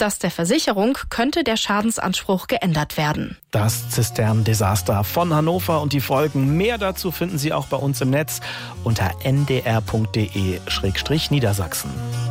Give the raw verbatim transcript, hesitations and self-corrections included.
das der Versicherung könnte der Schadensanspruch geändert werden. Das Zisternendesaster von Hannover und die Folgen. Mehr dazu finden Sie auch bei uns im Netz unter n d r punkt d e Schrägstrich Niedersachsen.